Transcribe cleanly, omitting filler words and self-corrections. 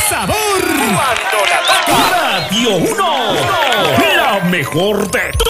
sabor. Cuando la toca. Radio 1. La mejor de